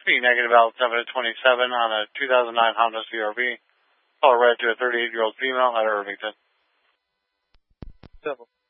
Speed negative L7 at 27 on a 2009 Honda CRV. Call red to a 38-year-old female at Irvington. 7.